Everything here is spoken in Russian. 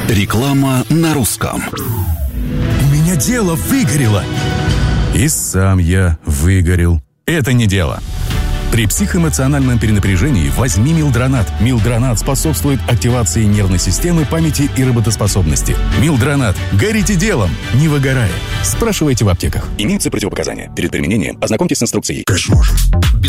Реклама на русском. У меня дело выгорело. И сам я выгорел. Это не дело. При психоэмоциональном перенапряжении возьми Милдронат. Милдронат способствует активации нервной системы, памяти и работоспособности. Милдронат. Горите делом, не выгорая. Спрашивайте в аптеках. Имеются противопоказания. Перед применением ознакомьтесь с инструкцией. Кэшмоджем.